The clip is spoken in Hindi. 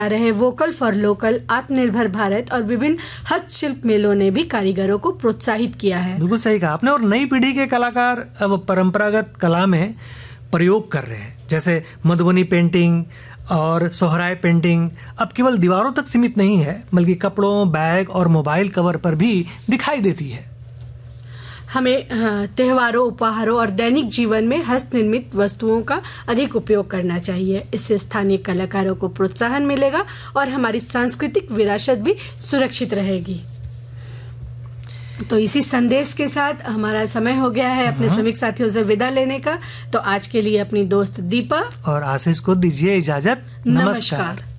रहे वोकल फॉर लोकल, आत्मनिर्भर भारत और विभिन्न हस्तशिल्प मेलों ने भी कारीगरों को प्रोत्साहित किया है। बिल्कुल सही कहा आपने। और नई पीढ़ी के कलाकार अब परंपरागत कला में प्रयोग कर रहे हैं, जैसे मधुबनी पेंटिंग और सोहराय पेंटिंग अब केवल दीवारों तक सीमित नहीं है, बल्कि कपड़ों, बैग और मोबाइल कवर पर भी दिखाई देती है। हमें त्योहारों, उपहारों और दैनिक जीवन में हस्त निर्मित वस्तुओं का अधिक उपयोग करना चाहिए। इससे स्थानीय कलाकारों को प्रोत्साहन मिलेगा और हमारी सांस्कृतिक विरासत भी सुरक्षित रहेगी। तो इसी संदेश के साथ हमारा समय हो गया है अपने श्रमिक साथियों से विदा लेने का। तो आज के लिए अपनी दोस्त दीपा और आशीष को दीजिए इजाजत। नमस्कार।